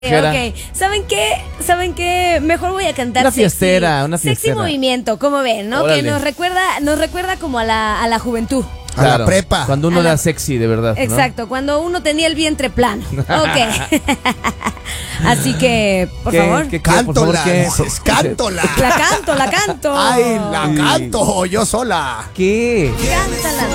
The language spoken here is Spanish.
Ok, ¿saben qué? ¿Saben qué? Mejor voy a cantar Una fiestera. Sexy movimiento, como ven, ¿no? Órale. Que nos recuerda como a la juventud. A la prepa. Cuando uno A la- era sexy, de verdad, ¿no? Exacto, cuando uno tenía el vientre plano. Ok. Así que, por favor. ¿Qué, por favor, Cántola, qué? dices, cántola. La canto. Ay, la canto yo sola. ¿Qué? Cántala.